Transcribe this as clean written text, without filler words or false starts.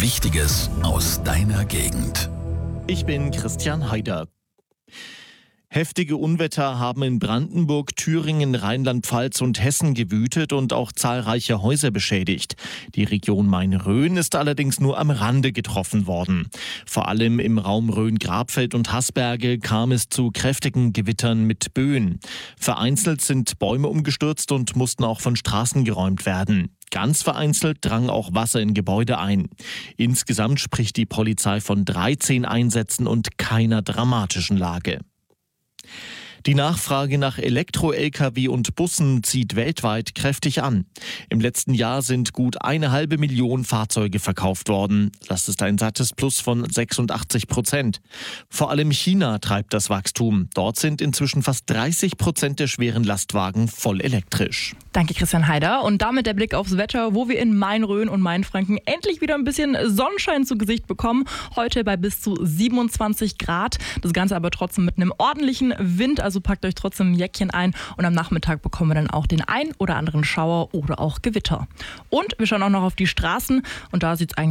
Wichtiges aus deiner Gegend. Ich bin Christian Haider. Heftige Unwetter haben in Brandenburg, Thüringen, Rheinland-Pfalz und Hessen gewütet und auch zahlreiche Häuser beschädigt. Die Region Main-Rhön ist allerdings nur am Rande getroffen worden. Vor allem im Raum Rhön-Grabfeld und Haßberge kam es zu kräftigen Gewittern mit Böen. Vereinzelt sind Bäume umgestürzt und mussten auch von Straßen geräumt werden. Ganz vereinzelt drang auch Wasser in Gebäude ein. Insgesamt spricht die Polizei von 13 Einsätzen und keiner dramatischen Lage. Die Nachfrage nach Elektro-Lkw und Bussen zieht weltweit kräftig an. Im letzten Jahr sind gut 1,5 Million Fahrzeuge verkauft worden. Das ist ein sattes Plus von 86%. Vor allem China treibt das Wachstum. Dort sind inzwischen fast 30% der schweren Lastwagen voll elektrisch. Danke, Christian Haider. Und damit der Blick aufs Wetter, wo wir in Main-Rhön und Mainfranken endlich wieder ein bisschen Sonnenschein zu Gesicht bekommen. Heute bei bis zu 27 Grad. Das Ganze aber trotzdem mit einem ordentlichen Wind. Also packt euch trotzdem ein Jäckchen ein. Und am Nachmittag bekommen wir dann auch den ein oder anderen Schauer oder auch Gewitter. Und wir schauen auch noch auf die Straßen. Und da sieht es eigentlich